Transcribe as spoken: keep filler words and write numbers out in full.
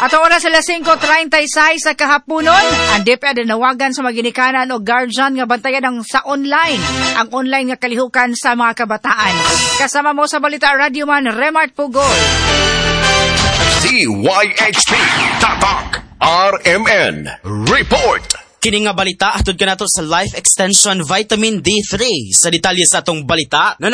Ato oras sila five thirty-six sa kahaponon. Ang D E P E D nawagan sa maginikanan o guardian nga bantayan ang sa online. Ang online nga kalihukan sa mga kabataan. Kasama mo sa Balita Radio Man, Remart Pugol. D Y H P Tatak R M N Report. Kini nga balita atod kanato sa Life Extension Vitamin D three. Sa detalye sa atong balita,